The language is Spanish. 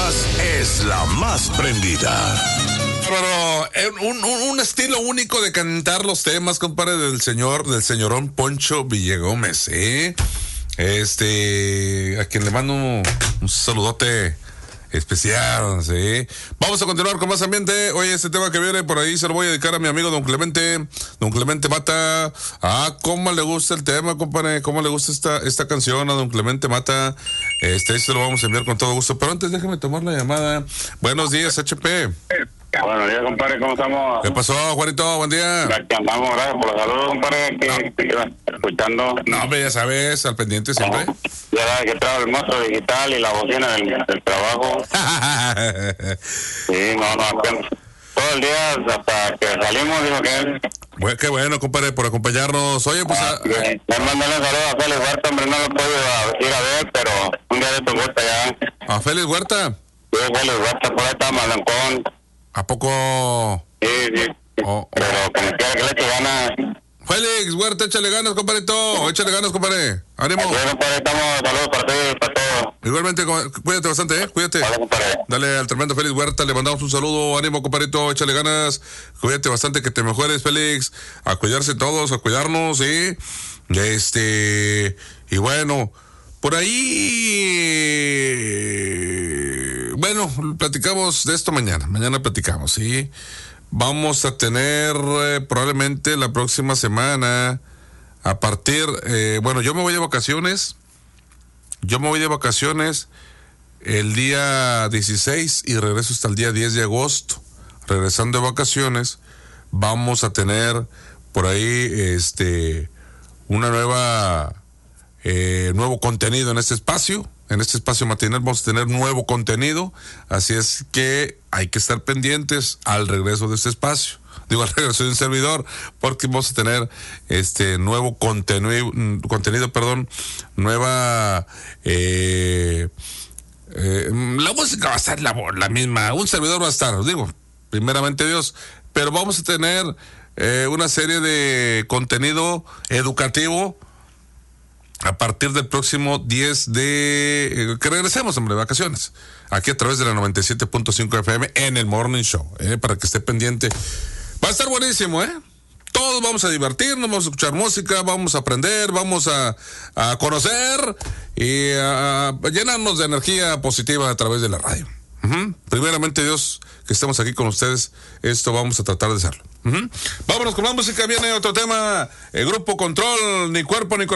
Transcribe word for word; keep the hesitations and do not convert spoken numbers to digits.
escuchas es la más prendida. Pero un, un, un estilo único de cantar los temas, compadre, del señor, del señorón Poncho Villagómez, ¿eh? Este, a quien le mando un, un saludote especial, ¿sí? Vamos a continuar con más ambiente. Oye, este tema que viene por ahí se lo voy a dedicar a mi amigo don Clemente, don Clemente Mata. Ah, cómo le gusta el tema, compadre, cómo le gusta esta, esta canción a don Clemente Mata. Este, se lo vamos a enviar con todo gusto, pero antes déjame tomar la llamada. Buenos días, H P. Buenos días, compadre, ¿cómo estamos? ¿Qué pasó, Juanito? Buen día. Aquí andamos, gracias por los saludos, compadre, que, que iba escuchando. No, hombre, ya sabes, al pendiente siempre. No, ya sabes que traigo el monstruo digital y la bocina del, del trabajo. Sí, no, no, aquí, todo el día hasta que salimos, digo que... Bueno, qué bueno, compadre, por acompañarnos. Oye, pues... Ah, a... Le mando un saludo a Félix Huerta, hombre, no lo puedo ir a ver, pero un día de tu gusta ya. ¿A Félix Huerta? Sí, Félix Huerta, por ahí está Malencón. ¿A poco? Sí, sí, oh, pero oh. como quiera que le eche ganas. Félix Huerta, échale ganas, compadrito. Échale ganas, compadre. Ánimo. Sí, compadre, estamos, saludos para ti y para todos. Igualmente, cuídate bastante, ¿eh? Cuídate. Vale, compadre. Dale al tremendo Félix Huerta, le mandamos un saludo. Ánimo, compadrito, échale ganas. Cuídate bastante, que te mejores, Félix. A cuidarse todos, a cuidarnos, ¿sí? Este... Y bueno, por ahí... Bueno, platicamos de esto mañana. Mañana platicamos, ¿sí? Vamos a tener eh, probablemente la próxima semana, a partir, eh, bueno, yo me voy de vacaciones, yo me voy de vacaciones el día dieciséis y regreso hasta el día diez de agosto. Regresando de vacaciones, vamos a tener por ahí este una nueva, eh, nuevo contenido en este espacio. En este espacio matinal vamos a tener nuevo contenido, así es que hay que estar pendientes al regreso de este espacio, digo al regreso de un servidor, porque vamos a tener este nuevo contenido, contenido, perdón, nueva, eh, eh, la música va a estar la, la misma, un servidor va a estar, digo, primeramente Dios, pero vamos a tener eh, una serie de contenido educativo a partir del próximo diez de... Eh, que regresemos, hombre, de vacaciones. Aquí a través de la noventa y siete punto cinco F M en el Morning Show, eh, para que esté pendiente. Va a estar buenísimo, ¿eh? Todos vamos a divertirnos, vamos a escuchar música, vamos a aprender, vamos a, a conocer y a, a llenarnos de energía positiva a través de la radio. Uh-huh. Primeramente, Dios, que estemos aquí con ustedes, esto vamos a tratar de hacerlo. Uh-huh. Vámonos con la música, viene otro tema, el Grupo Control, Ni Cuerpo Ni Corazón.